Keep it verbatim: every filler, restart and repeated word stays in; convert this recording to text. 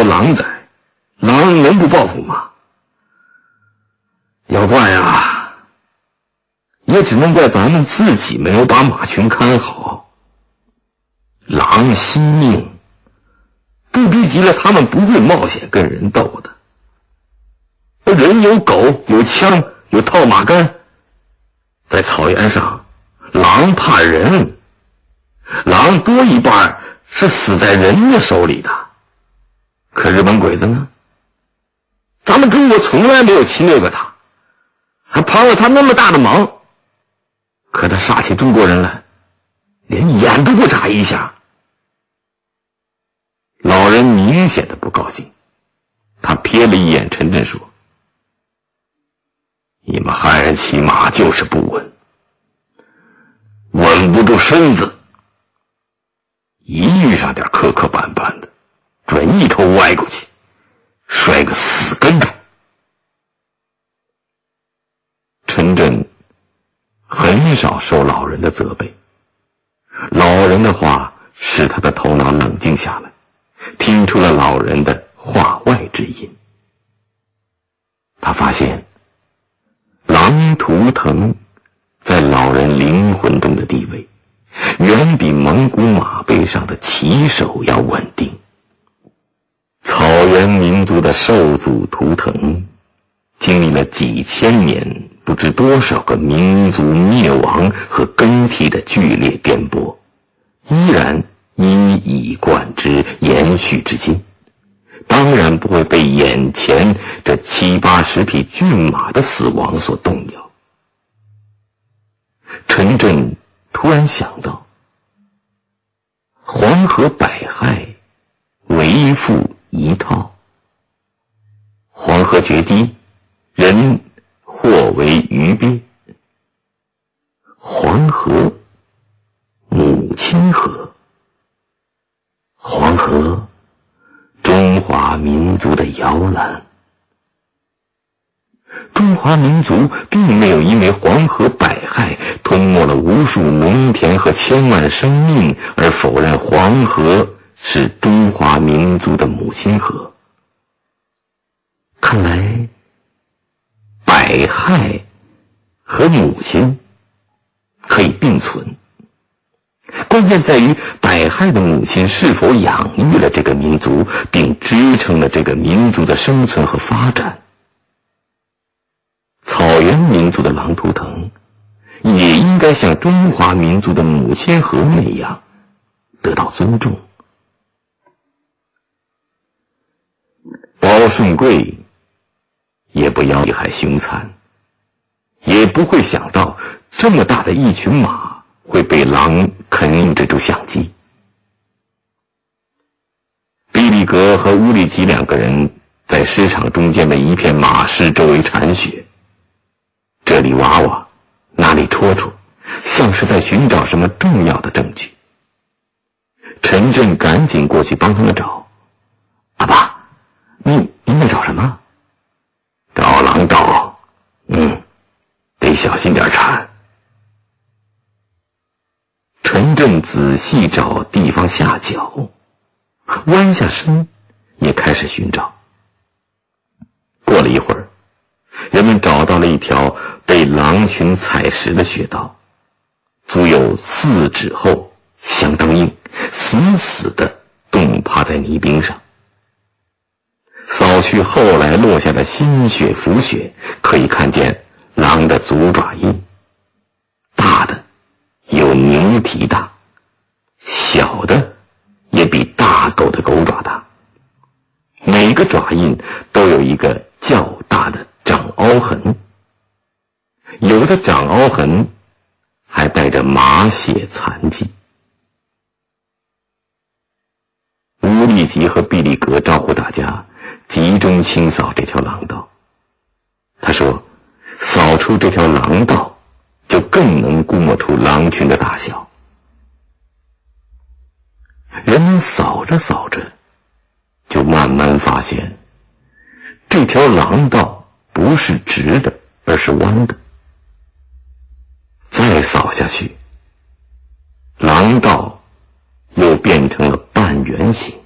狼崽，狼能不报复吗？要怪啊，也只能怪咱们自己没有把马群看好。狼惜命，不逼急了他们不会冒险跟人斗的。人有狗，有枪，有套马杆，在草原上，狼怕人，狼多一半是死在人的手里的。可日本鬼子呢？咱们中国从来没有侵略过他，还帮了他那么大的忙，可他杀起中国人来，连眼都不眨一下。老人明显的不高兴，他瞥了一眼陈震说：“你们汉人骑马就是不稳，稳不住身子，一遇上点磕磕绊绊的，准一头歪过去，摔个死跟头。”陈震很少受老人的责备，老人的话使他的头脑冷静下来，听出了老人的话外之音。他发现狼图腾在老人灵魂中的地位远比蒙古马背上的骑手要稳定。草原民族的兽祖图腾经历了几千年不知多少个民族灭亡和更替的剧烈颠簸，依然一以贯之，延续至今，当然不会被眼前这七八十匹骏马的死亡所动摇。陈震突然想到，黄河百害，为复一套。黄河决堤，人或为鱼鳖。黄河，母亲河。黄河，中华民族的摇篮。中华民族并没有因为黄河百害吞没了无数农田和千万生命而否认黄河是中华民族的母亲河。看来百害和母亲可以并存，关键在于百害的母亲是否养育了这个民族，并支撑了这个民族的生存和发展。草原民族的狼图腾也应该像中华民族的母亲河那样得到尊重。包顺贵也不要厉害凶残，也不会想到这么大的一群马会被狼啃用这株相机。比利格和乌里吉两个人在市场中间的一片马市周围铲雪，这里挖挖，那里戳戳，像是在寻找什么重要的证据。陈震赶紧过去帮他们找。阿爸，你你在找什么？找狼道。嗯，得小心点铲。陈震仔细找地方下脚，弯下身也开始寻找。过了一会儿，人们找到了一条被狼群踩实的雪道，足有四指厚，相当硬，死死地冻趴在泥冰上。扫去后来落下的新雪浮雪，可以看见狼的足爪印，大的有牛蹄大，小的也比大狗的狗爪大，每个爪印都有一个较大的掌凹痕，有的掌凹痕还带着马血残迹。乌利吉和毕利格招呼大家集中清扫这条狼道。他说，扫出这条狼道就更能估摸出狼群的大小。人们扫着扫着，就慢慢发现这条狼道不是直的，而是弯的。再扫下去，狼道又变成了半圆形。